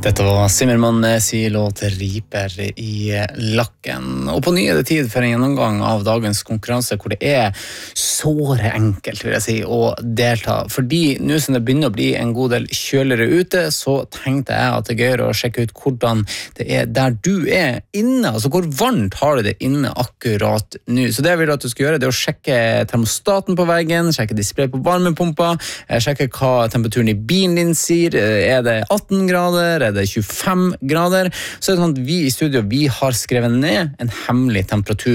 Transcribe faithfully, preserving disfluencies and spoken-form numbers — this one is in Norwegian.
Dette var Simmermann sier låt Riper i lakken. Og på ny er det tid for en gjennomgang av dagens konkurranse, hvor det er såre enkelt, vil jeg si, å delta. Fordi nå som det begynner å bli en god del kjølere ute, så tenkte jeg at det er gøy å sjekke ut hvordan det er der du er inne. Altså hvor varmt har du det inne akkurat nå. Så det jeg vil at du skal gjøre, det er å sjekke termostaten på veggen, sjekke display på varmepumpa, sjekke hva temperaturen i bilen din sier. Er det atten grader? Er det tjuefem grader? Så er det sånn at vi i studio, vi har skrevet ned en hemmelig temperatur